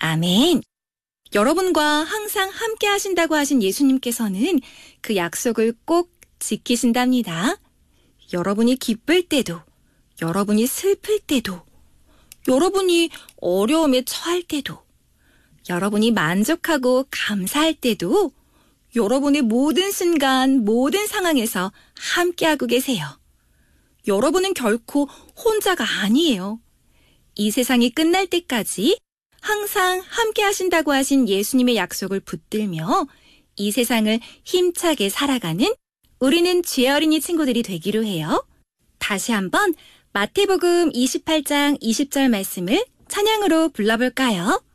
아멘. 여러분과 항상 함께 하신다고 하신 예수님께서는 그 약속을 꼭 지키신답니다. 여러분이 기쁠 때도, 여러분이 슬플 때도, 여러분이 어려움에 처할 때도, 여러분이 만족하고 감사할 때도, 여러분의 모든 순간, 모든 상황에서 함께하고 계세요. 여러분은 결코 혼자가 아니에요. 이 세상이 끝날 때까지 항상 함께 하신다고 하신 예수님의 약속을 붙들며 이 세상을 힘차게 살아가는 우리는 죄 어린이 친구들이 되기로 해요. 다시 한번 마태복음 28장 20절 말씀을 찬양으로 불러볼까요?